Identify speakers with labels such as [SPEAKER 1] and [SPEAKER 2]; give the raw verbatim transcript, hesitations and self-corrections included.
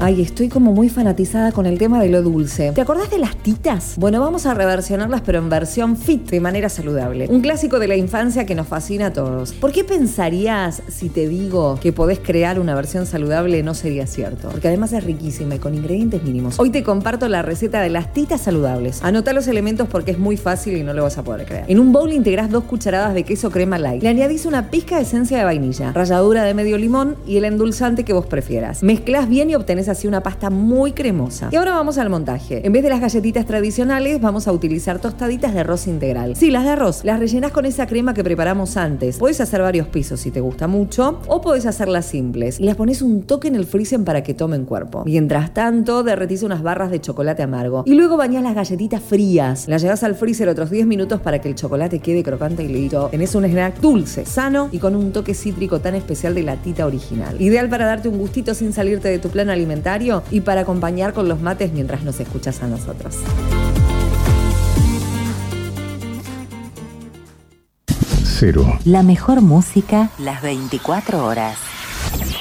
[SPEAKER 1] Ay, estoy como muy fanatizada con el tema de lo dulce. ¿Te acordás de las titas? Bueno, vamos a reversionarlas pero en versión fit, de manera saludable. Un clásico de la infancia que nos fascina a todos. ¿Por qué pensarías si te digo que podés crear una versión saludable? No sería cierto, porque además es riquísima y con ingredientes mínimos. Hoy te comparto la receta de las titas saludables. Anotá los elementos porque es muy fácil y no lo vas a poder creer. En un bowl integrás dos cucharadas de queso crema light. Le añadís una pizca de esencia de vainilla, ralladura de medio limón y el endulzante que vos prefieras. Mezclás bien y obtenés así una pasta muy cremosa. Y ahora vamos al montaje. En vez de las galletitas tradicionales, vamos a utilizar tostaditas de arroz integral. Sí, las de arroz. Las rellenás con esa crema que preparamos antes. Podés hacer varios pisos si te gusta mucho, o podés hacerlas simples. Y las pones un toque en el freezer para que tomen cuerpo. Mientras tanto, derretís unas barras de chocolate amargo. Y luego bañás las galletitas frías. Las llevas al freezer otros diez minutos para que el chocolate quede crocante y listo. Tenés un snack dulce, sano y con un toque cítrico tan especial de la tita original. Ideal para darte un gustito sin salirte de tu plan alimentario y para acompañar con los mates mientras nos escuchas a nosotros.
[SPEAKER 2] Cero.
[SPEAKER 3] La mejor música las veinticuatro horas.